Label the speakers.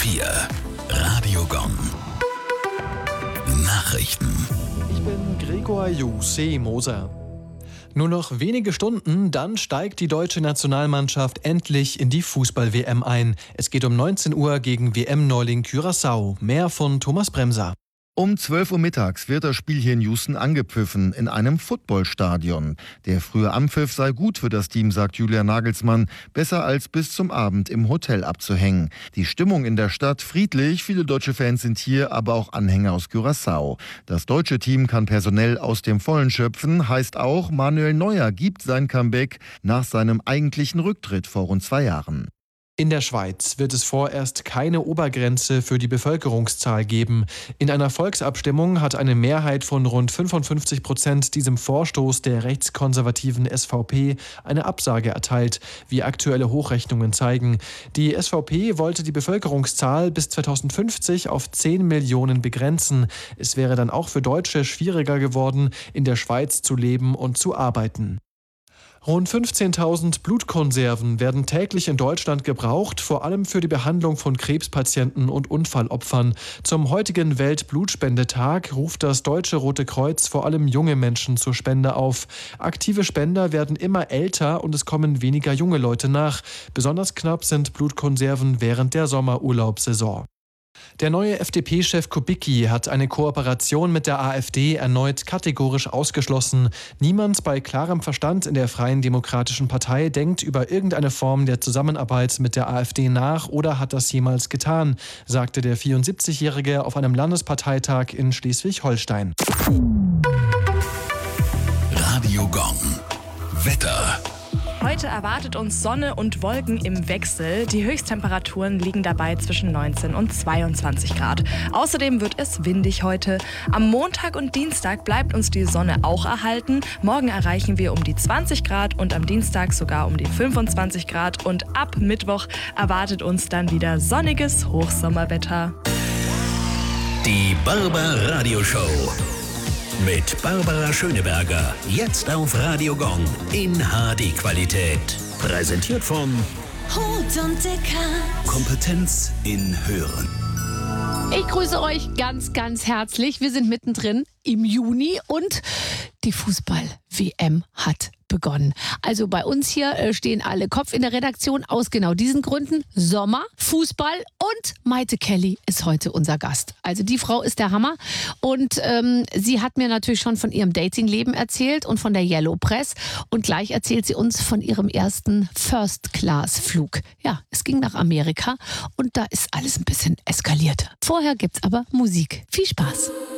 Speaker 1: 104 Radio Gong. Nachrichten.
Speaker 2: Ich bin Gregor Moser. Nur noch wenige Stunden, dann steigt die deutsche Nationalmannschaft endlich in die Fußball-WM ein. Es geht um 19 Uhr gegen WM-Neuling Curaçao. Mehr von Thomas Bremser.
Speaker 3: Um 12 Uhr mittags wird das Spiel hier in Houston angepfiffen, in einem Footballstadion. Der frühe Anpfiff sei gut für das Team, sagt Julian Nagelsmann. Besser als bis zum Abend im Hotel abzuhängen. Die Stimmung in der Stadt friedlich. Viele deutsche Fans sind hier, aber auch Anhänger aus Curaçao. Das deutsche Team kann personell aus dem Vollen schöpfen. Heißt auch, Manuel Neuer gibt sein Comeback nach seinem eigentlichen Rücktritt vor rund 2 Jahren.
Speaker 2: In der Schweiz wird es vorerst keine Obergrenze für die Bevölkerungszahl geben. In einer Volksabstimmung hat eine Mehrheit von rund 55% diesem Vorstoß der rechtskonservativen SVP eine Absage erteilt, wie aktuelle Hochrechnungen zeigen. Die SVP wollte die Bevölkerungszahl bis 2050 auf 10 Millionen begrenzen. Es wäre dann auch für Deutsche schwieriger geworden, in der Schweiz zu leben und zu arbeiten. Rund 15.000 Blutkonserven werden täglich in Deutschland gebraucht, vor allem für die Behandlung von Krebspatienten und Unfallopfern. Zum heutigen Weltblutspendetag ruft das Deutsche Rote Kreuz vor allem junge Menschen zur Spende auf. Aktive Spender werden immer älter und es kommen weniger junge Leute nach. Besonders knapp sind Blutkonserven während der Sommerurlaubssaison. Der neue FDP-Chef Kubicki hat eine Kooperation mit der AfD erneut kategorisch ausgeschlossen. Niemand bei klarem Verstand in der Freien Demokratischen Partei denkt über irgendeine Form der Zusammenarbeit mit der AfD nach oder hat das jemals getan, sagte der 74-Jährige auf einem Landesparteitag in Schleswig-Holstein.
Speaker 1: Radio Gong. Wetter.
Speaker 4: Heute erwartet uns Sonne und Wolken im Wechsel. Die Höchsttemperaturen liegen dabei zwischen 19 und 22 Grad. Außerdem wird es windig heute. Am Montag und Dienstag bleibt uns die Sonne auch erhalten. Morgen erreichen wir um die 20 Grad und am Dienstag sogar um die 25 Grad. Und ab Mittwoch erwartet uns dann wieder sonniges Hochsommerwetter.
Speaker 1: Die Barbara-Radio-Show. Mit Barbara Schöneberger. Jetzt auf Radio Gong in HD-Qualität. Präsentiert von
Speaker 5: Hut und Deckard.
Speaker 1: Kompetenz in Hören.
Speaker 6: Ich grüße euch ganz, ganz herzlich. Wir sind mittendrin im Juni und die Fußball-WM hat begonnen. Also bei uns hier stehen alle Kopf in der Redaktion aus genau diesen Gründen. Sommer, Fußball und Maite Kelly ist heute unser Gast. Also die Frau ist der Hammer und sie hat mir natürlich schon von ihrem Datingleben erzählt und von der Yellow Press und gleich erzählt sie uns von ihrem ersten First-Class-Flug. Ja, es ging nach Amerika und da ist alles ein bisschen eskaliert. Vorher gibt's aber Musik. Viel Spaß.